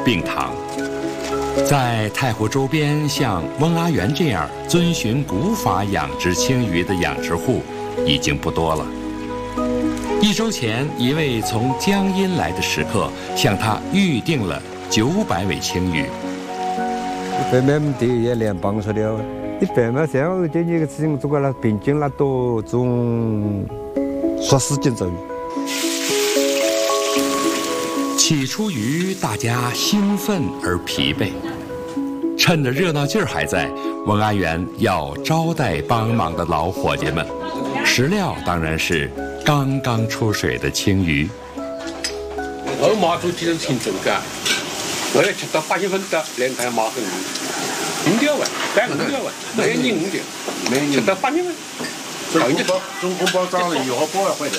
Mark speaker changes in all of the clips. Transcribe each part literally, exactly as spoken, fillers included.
Speaker 1: 病堂。在太湖周边，像翁阿元这样遵循古法养殖青鱼的养殖户已经不多了。一周前，一位从江阴来的食客向他预定了九百尾青鱼。
Speaker 2: 一百米地也连帮出了，一百米像我这几个事情做过了，平均了都总说十斤左右。
Speaker 1: 起初鱼，大家兴奋而疲惫。趁着热闹劲儿还在，翁阿元要招待帮忙的老伙计们。食料当然是刚刚出水的青鱼。
Speaker 3: 我马祖几人挺重的，我要吃到八月份的两台马很五条万，百五条万，每年五条，每年吃到八月份。
Speaker 4: 中红包，中红包涨了以后包要坏的。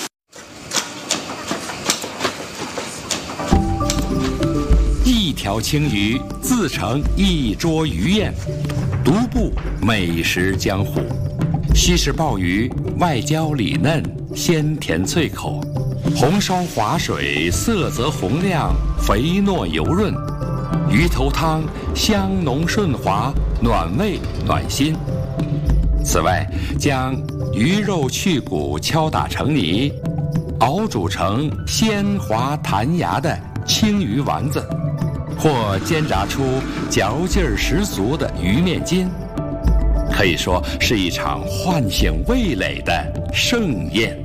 Speaker 1: 一条青鱼自成一桌鱼宴，独步美食江湖。西式鲍鱼外焦里嫩，鲜甜脆口；红烧滑水色泽红亮，肥糯油润；鱼头汤香浓顺滑，暖胃暖心。此外，将鱼肉去骨敲打成泥，熬煮成鲜滑弹牙的青鱼丸子，或煎炸出嚼劲儿十足的鱼面筋，可以说是一场唤醒味蕾的盛宴。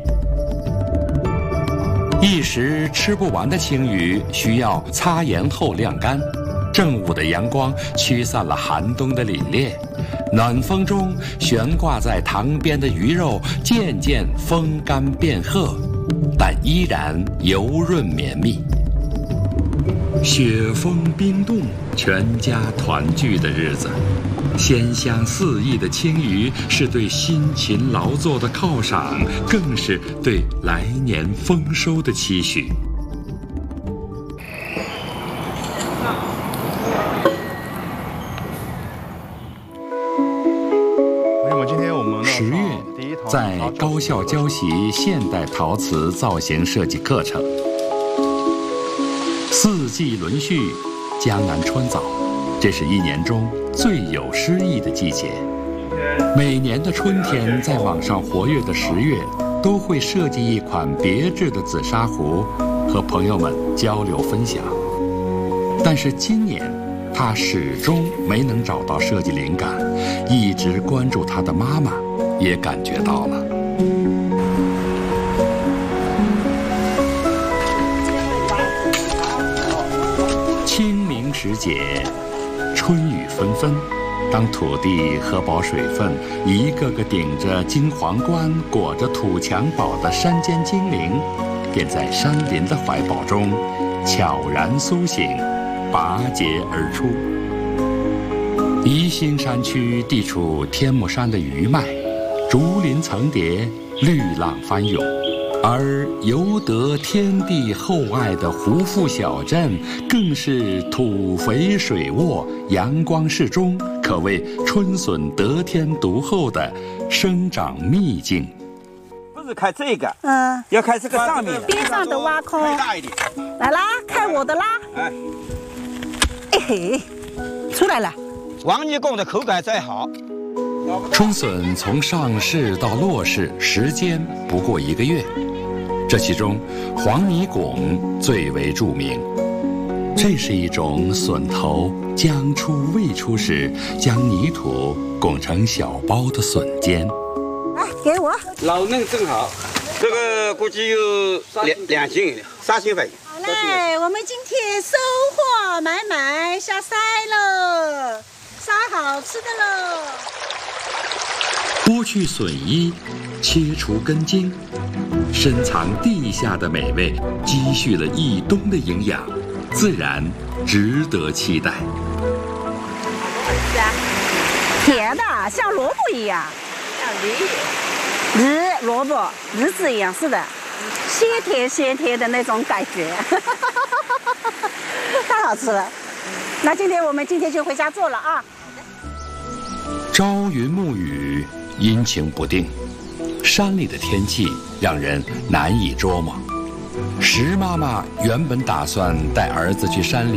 Speaker 1: 一时吃不完的青鱼需要擦盐后晾干，正午的阳光驱散了寒冬的凛冽，暖风中悬挂在塘边的鱼肉渐渐风干变褐，但依然油润绵密。雪封冰冻，全家团聚的日子，鲜香四溢的青鱼是对辛勤劳作的犒赏，更是对来年丰收的期许。十月，在高校教习现代陶瓷造型设计课程。四季轮序，江南春早，这是一年中最有诗意的季节。每年的春天，在网上活跃的十月，都会设计一款别致的紫砂壶，和朋友们交流分享。但是今年，他始终没能找到设计灵感，一直关注他的妈妈也感觉到了。清明时节，春雨纷纷，当土地喝饱水分，一个个顶着金皇冠、裹着土襁褓的山间精灵，便在山林的怀抱中悄然苏醒，拔节而出。宜兴山区地处天目山的余脉，竹林层叠，绿浪翻涌，而尤得天地厚爱的湖附小镇，更是土肥水沃，阳光适中，可谓春笋得天独厚的生长秘境。
Speaker 5: 不是开这个，
Speaker 6: 嗯，
Speaker 5: 要开这个上面的，
Speaker 6: 边上的挖空，
Speaker 5: 开大一点。
Speaker 6: 来啦，开我的啦！
Speaker 5: 哎，
Speaker 6: 哎嘿，出来了。
Speaker 5: 王泥贡的口感再好。
Speaker 1: 春笋从上市到落市时间不过一个月，这其中黄泥拱最为著名。这是一种笋头将出未出时，将泥土拱成小包的笋尖。
Speaker 6: 来，给我。
Speaker 5: 老嫩正好，这个估计有两两斤，三斤粉。
Speaker 6: 好嘞，我们今天收获满满，下筛喽，杀好吃的喽。
Speaker 1: 剥去笋衣，切除根茎，深藏地下的美味，积蓄了一冬的营养，自然值得期待。
Speaker 6: 是啊，甜的，像萝卜一样，像梨，梨萝卜梨子一样，是的，鲜甜鲜甜的那种感觉，太好吃了。那今天我们今天就回家做了啊。
Speaker 1: 朝云暮雨，阴晴不定，山里的天气让人难以捉摸。石妈妈原本打算带儿子去山里